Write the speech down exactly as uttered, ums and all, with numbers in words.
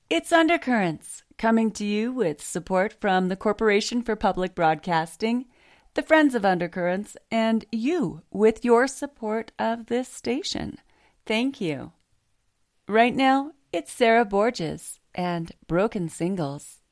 It's Undercurrents, coming to you with support from the Corporation for Public Broadcasting, the Friends of Undercurrents, and you with your support of this station. Thank you. Right now, it's Sarah Borges and Broken Singles.